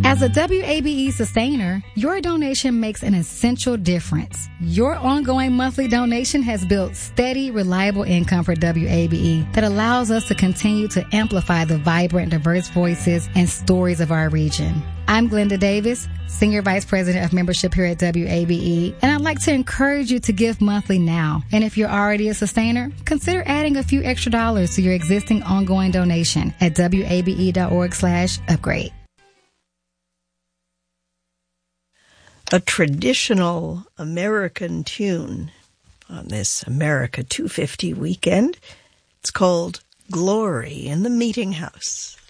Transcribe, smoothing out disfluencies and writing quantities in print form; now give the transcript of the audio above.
As a WABE sustainer, your donation makes an essential difference. Your ongoing monthly donation has built steady, reliable income for WABE that allows us to continue to amplify the vibrant, diverse voices and stories of our region. I'm Glenda Davis, Senior Vice President of Membership here at WABE, and I'd like to encourage you to give monthly now. And if you're already a sustainer, consider adding a few extra dollars to your existing ongoing donation at wabe.org/upgrade. A traditional American tune on this America 250 weekend. It's called Glory in the Meeting House.